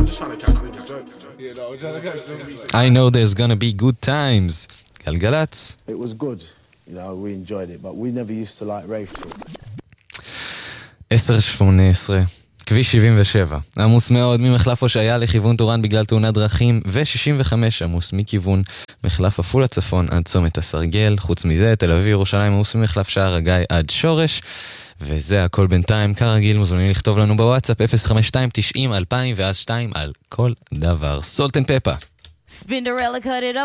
just trying to catch the joke. Yeah, no, I'm trying to catch the I know there's gonna be good times. גלגלץ. It was good, you know, we enjoyed it, but we never used to like rave trip. 10:18 כביש 77 עמוס מאוד ממחלף הושעיה לכיוון טורן בגלל תאונת דרכים, ו-65 עמוס מכיוון מחלף עפולה צפון עד צומת הסרגל. חוץ מזה תל אביב ירושלים עמוס ממחלף שער הגיא עד שורש. וזה הכל בינתיים. כרגיל מוזמנים לכתוב לנו בוואטסאפ 052-90-2000 ואז 2 על כל דבר. סולט אנד פפה. Spinderella cut it up.